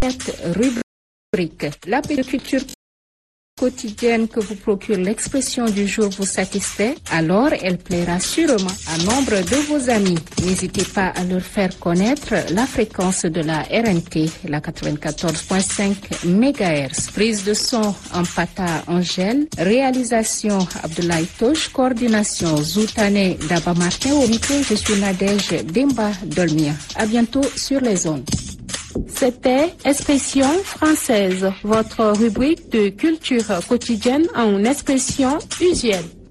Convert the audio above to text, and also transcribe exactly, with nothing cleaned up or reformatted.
cette rubrique. La culture quotidienne que vous procure l'expression du jour vous satisfait, alors elle plaira sûrement à nombre de vos amis. N'hésitez pas à leur faire connaître la fréquence de la R N T, la quatre-vingt-quatorze virgule cinq mégahertz. Prise de son en pata Angèle, réalisation Abdoulaye Touche, coordination Zoutane Daba Martin. Au micro, je suis Nadège Demba Dolmia. À bientôt sur les ondes. C'était Expression française, votre rubrique de culture quotidienne en expression usuelle.